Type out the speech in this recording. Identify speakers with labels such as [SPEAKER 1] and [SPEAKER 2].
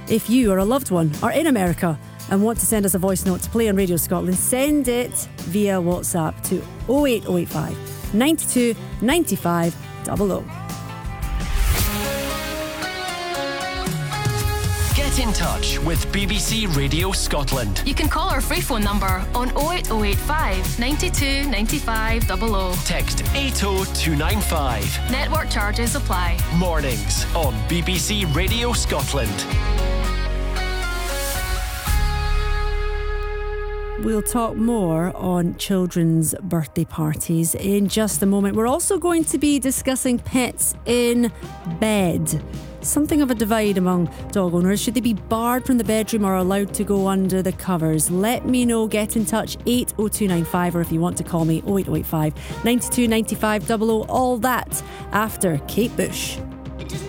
[SPEAKER 1] If you or a loved one are in America and want to send us a voice note to play on Radio Scotland, send it via WhatsApp to 08085 92 95 00.
[SPEAKER 2] Get in touch with BBC Radio Scotland.
[SPEAKER 3] You can call our free phone number on 08085 92 95 00.
[SPEAKER 2] Text 80295.
[SPEAKER 3] Network charges apply.
[SPEAKER 2] Mornings on BBC Radio Scotland.
[SPEAKER 1] We'll talk more on children's birthday parties in just a moment. We're also going to be discussing pets in bed. Something of a divide among dog owners. Should they be barred from the bedroom or allowed to go under the covers? Let me know. Get in touch 80295, or if you want to call me 08085 92 95 00. All that after Kate Bush.